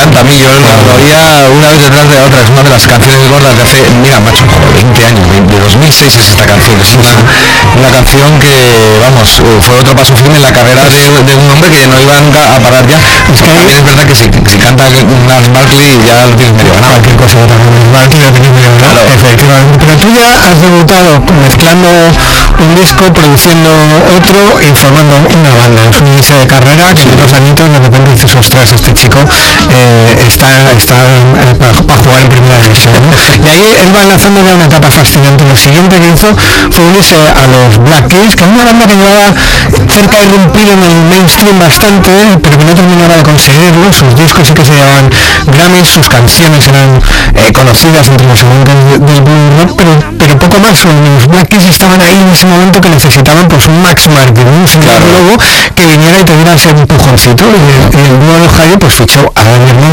encanta a mí, yo lo oía una vez detrás de la otra, es una de las canciones gordas de hace, mira macho, 20 años, de 2006 es esta canción, es una canción que, vamos, fue otro paso firme en la carrera de un hombre que no iba nunca a parar ya. Es que también es verdad que si canta Gnarls Barkley ya lo tienes medio ganado. Cualquier cosa de Barkley lo tienes medio ganado, efectivamente. Pero tú ya has debutado mezclando un disco, produciendo otro y formando una banda. Es un inicio de carrera que en 2 añitos de repente dices, ostras, este chico está para jugar en primera división, ¿no? Y ahí él va lanzando ya una etapa fascinante. Lo siguiente que hizo fue unirse a los Black Keys, que es una banda que llevaba cerca de irrumpir en el mainstream bastante, pero que no terminaba de conseguirlo. Sus discos sí que se llevaban Grammys, sus canciones eran conocidas entre los amantes del blues rock, pero poco más. Los Black Keys estaban ahí en ese momento que necesitaban pues un Max Martin, un señor lobo que viniera y te diera ese empujoncito, y el dúo de Ohio pues fichó a Daniel